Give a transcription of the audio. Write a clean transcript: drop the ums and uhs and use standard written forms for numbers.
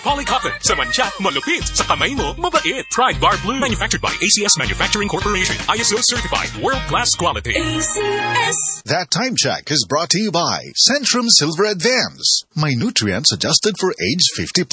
Polly Coffin, sa mancha, malupit, sa kamay mo, mabait. Pride Bar Blue, manufactured by ACS Manufacturing Corporation. ISO certified, world-class quality. ACS. That time check is brought to you by Centrum Silver Advance. My nutrients adjusted for age 50+.